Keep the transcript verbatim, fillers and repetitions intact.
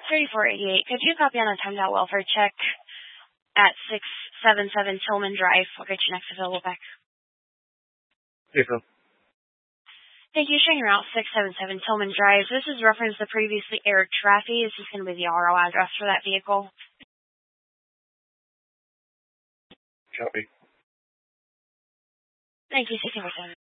thirty-four eighty-eight. Could you copy on a timed out welfare check at six seven seven Tillman Drive? I'll get you next available back. Hey, Phil. Thank you. Showing route six seven seven Tillman Drive. This is reference to previously aired traffic. This is going to be the R O address for that vehicle. Copy. Thank you. sixty percent.